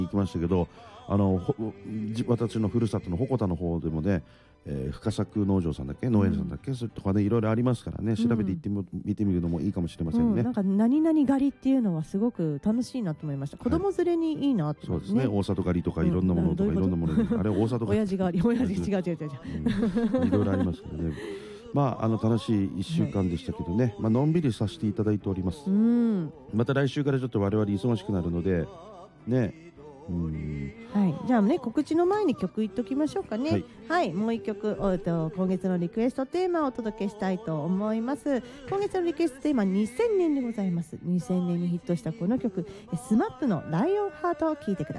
行きましたけど、私のふるさとの鉾田の方でもね、深作農場さんだっけ、農園さんだっけ、それとかね、いろいろありますからね、調べて見てみるのもいいかもしれませんね。 なんか何々狩りっていうのはすごく楽しいなと思いました。子供連れにいいなと思ってね。 そうですね、大里狩りとかいろんなものとかいろんなものに、あれ大里狩り、 親父狩り、親父違う。 いろいろありますけどね。楽しい1週間でしたけどね、のんびりさせていただいております。また来週からちょっと我々忙しくなるのでね。 はい、じゃあね、告知の前に曲いっときましょうかね。はい、もう一曲、今月のリクエストテーマをお届けしたいと思います。今月のリクエストテーマ2000年でございます。2000年にヒットしたこの曲、SMAP のライオンハートを聴いてください。